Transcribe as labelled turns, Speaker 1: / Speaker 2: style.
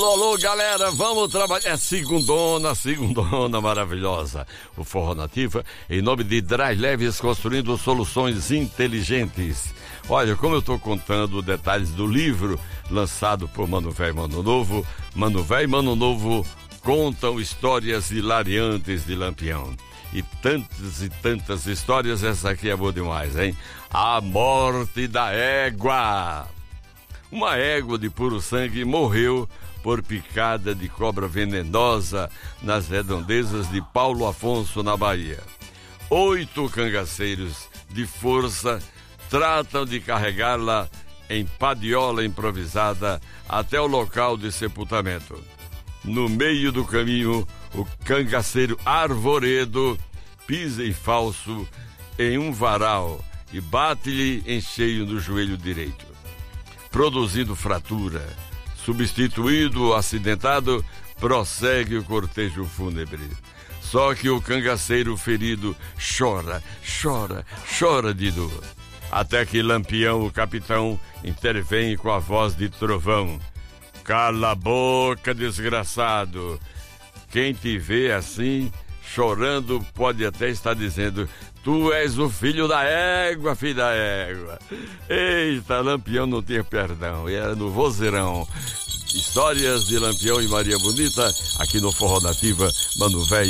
Speaker 1: Alô, galera, vamos trabalhar. É segundona maravilhosa. O Forró Nativa, em nome de Dry Leves, construindo soluções inteligentes. Olha, como eu tô contando detalhes do livro lançado por Mano Véi e Mano Novo. Mano Véi e Mano Novo contam histórias hilariantes de Lampião. E tantas histórias, essa aqui é boa demais, hein? A morte da égua. Uma égua de puro sangue morreu por picada de cobra venenosa nas redondezas de Paulo Afonso, na Bahia. 8 cangaceiros de força tratam de carregá-la em padiola improvisada até o local de sepultamento. No meio do caminho, o cangaceiro Arvoredo pisa em falso em um varal e bate-lhe em cheio no joelho direito, produzindo fratura. Substituído o acidentado, prossegue o cortejo fúnebre. Só que o cangaceiro ferido chora de dor. Até que Lampião, o capitão, intervém com a voz de trovão. Cala a boca, desgraçado. Quem te vê assim, chorando, pode até estar dizendo: tu és o filho da égua, filho da égua. Eita, Lampião não tinha perdão. E era no vozeirão. Histórias de Lampião e Maria Bonita, aqui no Forró Nativa, Mano Véi.